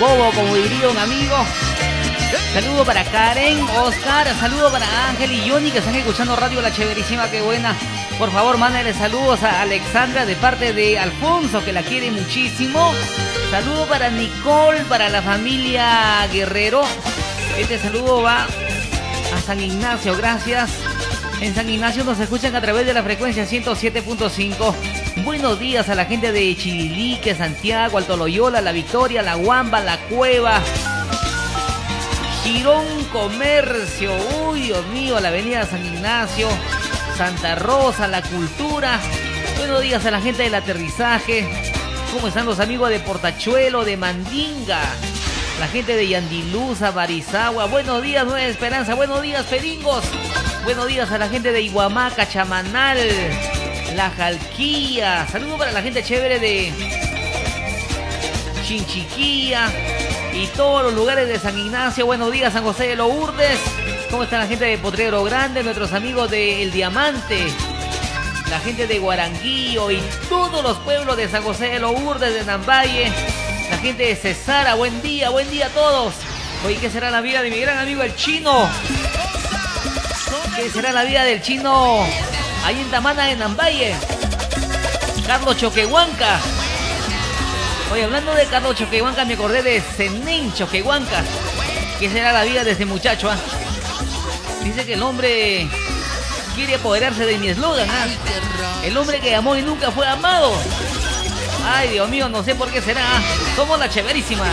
bobo, como diría un amigo. Saludo para Karen, Oscar, saludo para Ángel y Johnny que están escuchando Radio La Chéverísima, qué buena. Por favor, mándale saludos a Alexandra de parte de Alfonso, que la quiere muchísimo. Saludo para Nicole, para la familia Guerrero. Este saludo va a San Ignacio, gracias. En San Ignacio nos escuchan a través de la frecuencia 107.5. Buenos días a la gente de Chilique, Santiago, Alto Loyola, La Victoria, La Guamba, La Cueva, Girón Comercio, uy, Dios mío, la avenida San Ignacio, Santa Rosa, La Cultura. Buenos días a la gente del aterrizaje. ¿Cómo están los amigos de Portachuelo, de Mandinga? La gente de Yandiluza, Barizagua. Buenos días, Nueva Esperanza. Buenos días, Peringos. Buenos días a la gente de Iguamaca, Chamanal, La Jalquía. Saludos para la gente chévere de Chinchiquía y todos los lugares de San Ignacio. Buenos días, San José de Lourdes. ¿Cómo está la gente de Potrero Grande? Nuestros amigos de El Diamante, la gente de Guaranguillo y todos los pueblos de San José de Lourdes, de Nambaye, la gente de Cesara. Buen día a todos. Oye, ¿qué será la vida de mi gran amigo el Chino? ¿Qué será la vida del Chino ahí en Tamana, de Nambaye? Carlos Choquehuanca. Oye, hablando de Carlos Choquehuanca, me acordé de Zenén Choquehuanca. ¿Qué será la vida de ese muchacho? Dice que el hombre quiere apoderarse de mi eslogan. El hombre que amó y nunca fue amado. Ay, Dios mío, no sé por qué será. Somos La Chéverísima.